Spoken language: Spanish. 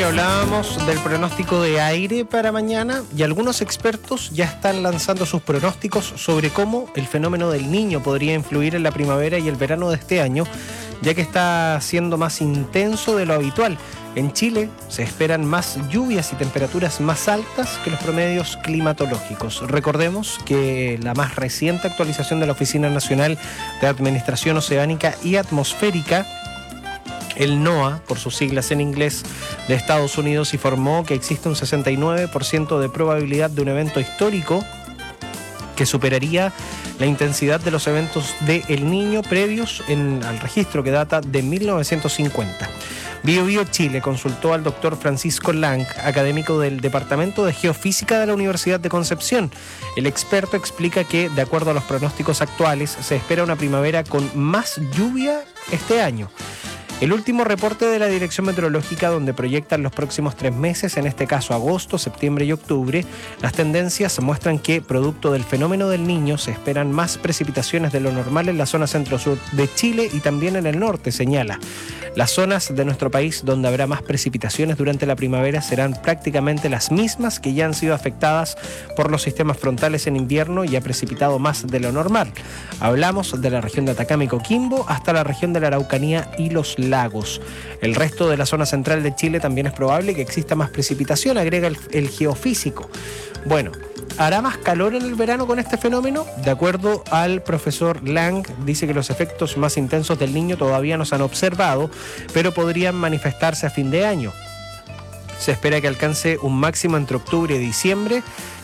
y hablábamos del pronóstico de aire para mañana y algunos expertos ya están lanzando sus pronósticos sobre cómo el fenómeno del Niño podría influir en la primavera y el verano de este año, ya que está siendo más intenso de lo habitual. En Chile se esperan más lluvias y temperaturas más altas que los promedios climatológicos. Recordemos que la más reciente actualización de la Oficina Nacional de Administración Oceánica y Atmosférica, el NOAA, por sus siglas en inglés, de Estados Unidos, informó que existe un 69% de probabilidad de un evento histórico que superaría la intensidad de los eventos de El Niño previos al registro que data de 1950. BioBio Chile consultó al doctor Francisco Lang, académico del Departamento de Geofísica de la Universidad de Concepción. El experto explica que, de acuerdo a los pronósticos actuales, se espera una primavera con más lluvia este año. El último reporte de la Dirección Meteorológica, donde proyectan los próximos 3 meses, en este caso agosto, septiembre y octubre, las tendencias muestran que, producto del fenómeno del Niño, se esperan más precipitaciones de lo normal en la zona centro-sur de Chile y también en el norte, señala. Las zonas de nuestro país donde habrá más precipitaciones durante la primavera serán prácticamente las mismas que ya han sido afectadas por los sistemas frontales en invierno y ha precipitado más de lo normal. Hablamos de la región de Atacama y Coquimbo hasta la región de la Araucanía y los lagos. El resto de la zona central de Chile también es probable que exista más precipitación, agrega el geofísico. Bueno, ¿hará más calor en el verano con este fenómeno? De acuerdo al profesor Lang, dice que los efectos más intensos del Niño todavía no se han observado, pero podrían manifestarse a fin de año. Se espera que alcance un máximo entre octubre y diciembre